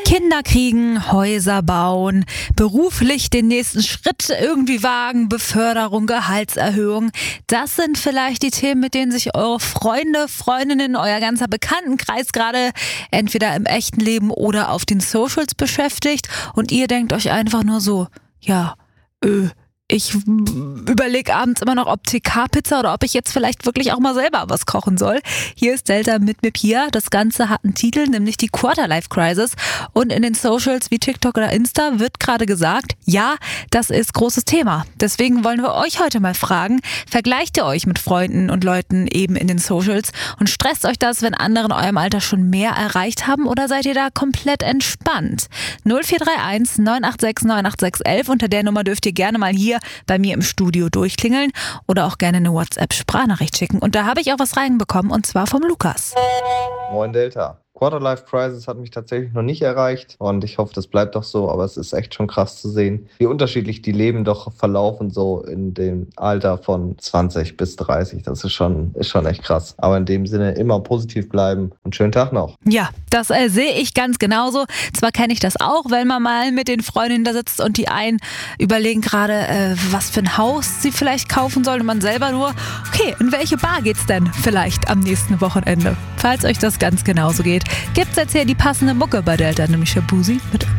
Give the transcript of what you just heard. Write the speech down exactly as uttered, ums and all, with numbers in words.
Kinder kriegen, Häuser bauen, beruflich den nächsten Schritt irgendwie wagen, Beförderung, Gehaltserhöhung. Das sind vielleicht die Themen, mit denen sich eure Freunde, Freundinnen, euer ganzer Bekanntenkreis gerade entweder im echten Leben oder auf den Socials beschäftigt. Und ihr denkt euch einfach nur so, ja, äh, ich überlege abends immer noch, ob T K-Pizza oder ob ich jetzt vielleicht wirklich auch mal selber was kochen soll. Hier ist Delta mit mir Pia. Das Ganze hat einen Titel, nämlich die Quarterlife-Crisis. Und in den Socials wie TikTok oder Insta wird gerade gesagt, ja, das ist großes Thema. Deswegen wollen wir euch heute mal fragen, vergleicht ihr euch mit Freunden und Leuten eben in den Socials und stresst euch das, wenn andere in eurem Alter schon mehr erreicht haben, oder seid ihr da komplett entspannt? null vier drei eins neun acht sechs neun acht sechs eins. Unter der Nummer dürft ihr gerne mal hier bei mir im Studio durchklingeln oder auch gerne eine WhatsApp-Sprachnachricht schicken. Und da habe ich auch was reinbekommen, und zwar vom Lukas. Moin Delta. Quarterlife Crisis hat mich tatsächlich noch nicht erreicht und ich hoffe, das bleibt doch so, aber es ist echt schon krass zu sehen, wie unterschiedlich die Leben doch verlaufen, so in dem Alter von zwanzig bis dreißig. Das ist schon, ist schon echt krass. Aber in dem Sinne immer positiv bleiben und schönen Tag noch. Ja, das äh, sehe ich ganz genauso. Zwar kenne ich das auch, wenn man mal mit den Freundinnen da sitzt und die einen überlegen gerade, äh, was für ein Haus sie vielleicht kaufen sollen und man selber nur, okay, in welche Bar geht's denn vielleicht am nächsten Wochenende? Falls euch das ganz genauso geht, gibt's jetzt hier die passende Mucke bei Delta, nämlich Shabuzi mit